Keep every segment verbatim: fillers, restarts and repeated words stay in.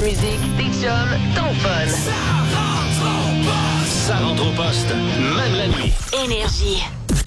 musique, des chums, ton fun. Ça rentre au poste, même la nuit. Énergie.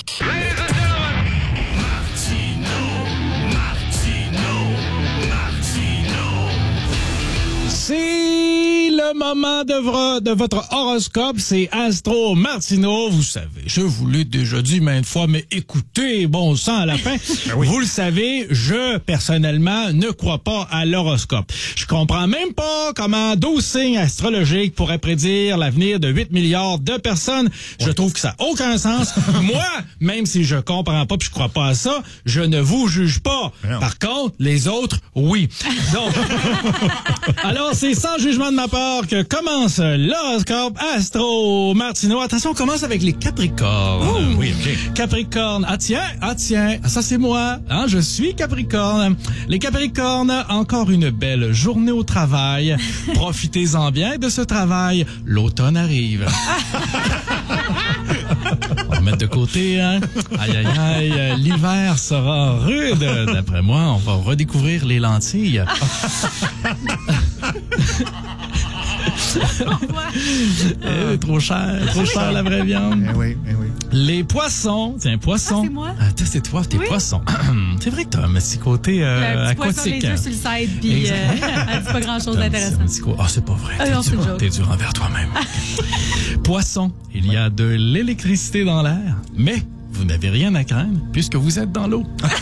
C'est le moment de, vre- de votre horoscope, c'est Astro Martino. Vous savez, je vous l'ai déjà dit maintes fois, mais écoutez, bon sang à la fin. Ben oui. Vous le savez, je, personnellement, ne crois pas à l'horoscope. Je comprends même pas comment douze signes astrologiques pourraient prédire l'avenir de huit milliards de personnes. Ouais. Je trouve que ça n'a aucun sens. Moi, même si je comprends pas puis je crois pas à ça, je ne vous juge pas. Par contre, les autres, oui. Donc, alors, c'est sans jugement de ma part que commence l'horoscope Astro Martino. Attention, on commence avec les Capricornes. Oh, oui, OK. Capricorne. Ah tiens, ah tiens, ça c'est moi. Hein, je suis Capricorne. Les Capricornes, encore une belle journée au travail. Profitez-en bien de ce travail. L'automne arrive. On va mettre de côté, hein. Aïe, aïe, aïe. L'hiver sera rude. D'après moi, on va redécouvrir les lentilles. eh, trop cher, trop cher la vraie viande. Eh oui, eh oui. Les poissons, tiens, poissons. Ah, c'est moi? Ah, c'est toi, t'es oui. poisson. C'est vrai que t'as un petit côté euh, le petit aquatique. Poisson, les yeux sur le side, puis euh, elle dit pas grand-chose d'intéressant. Ah, oh, c'est pas vrai. Ah, T'es, non, c'est dur, t'es dur envers toi-même. Poisson, il y a de l'électricité dans l'air, mais vous n'avez rien à craindre puisque vous êtes dans l'eau.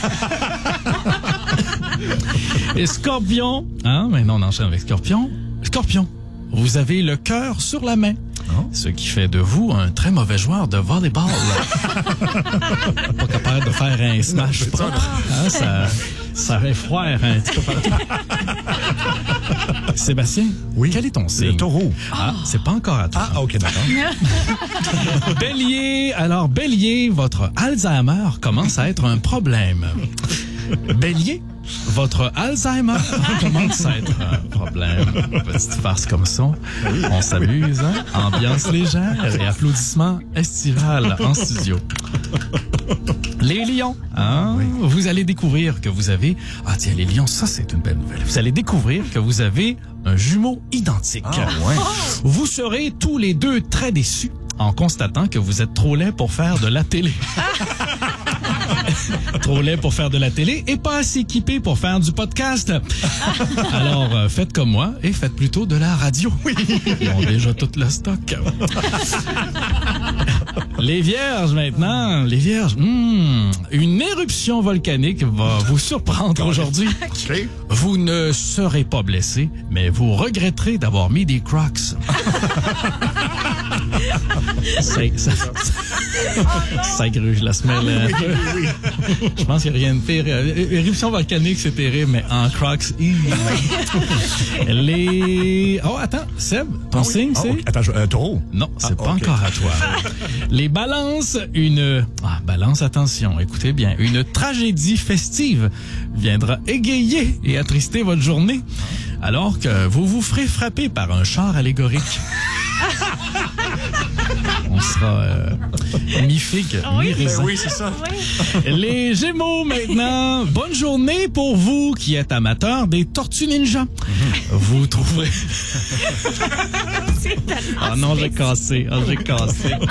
Et Scorpion, hein, maintenant on enchaîne avec Scorpion. Scorpion, vous avez le cœur sur la main. Oh. Ce qui fait de vous un très mauvais joueur de volleyball. Pas capable de faire un smash non, propre. Hein, ça, ça effroie un petit peu partout. Sébastien, oui. Quel est ton signe? Le taureau. Ah, oh. C'est pas encore à toi. Ah, OK, d'accord. Bélier, alors Bélier, votre Alzheimer commence à être un problème. Bélier, votre Alzheimer commence à être un problème. Petite farce comme ça. On s'amuse, hein? Ambiance légère et applaudissements estivales en studio. Les lions, hein? Oui. Vous allez découvrir que vous avez... Ah tiens, les lions, ça c'est une belle nouvelle. Vous allez découvrir que vous avez un jumeau identique. Ah, ouais. Vous serez tous les deux très déçus en constatant que vous êtes trop laid pour faire de la télé. Trop laid pour faire de la télé et pas assez équipé pour faire du podcast. Alors, euh, faites comme moi et faites plutôt de la radio. Oui. Ils ont déjà tout le stock. Les vierges maintenant. Les vierges. Hmm, une éruption volcanique va vous surprendre aujourd'hui. Okay. Vous ne serez pas blessé, mais vous regretterez d'avoir mis des Crocs. ça, ça, ça, ça gruge la semelle. Oui, oui, oui. Je pense qu'il n'y a rien de pire. Éruption volcanique, c'est terrible, mais en Crocs, les... Oh, attends, Seb, ton ah, oui. signe, ah, c'est... Okay. Attends, je, euh, taureau. Non, c'est ah, pas okay. encore à toi. Les balances, une... Ah, balance, attention, écoutez bien. Une tragédie festive viendra égayer et attrister votre journée, alors que vous vous ferez frapper par un char allégorique. On sera euh, mi-figue, oui, mi-raisin. Ben oui, c'est ça. Oui. Les Gémeaux, maintenant. Bonne journée pour vous qui êtes amateurs des Tortues Ninja. Mm-hmm. Vous trouverez... Ah non, j'ai cassé. Ah, j'ai cassé.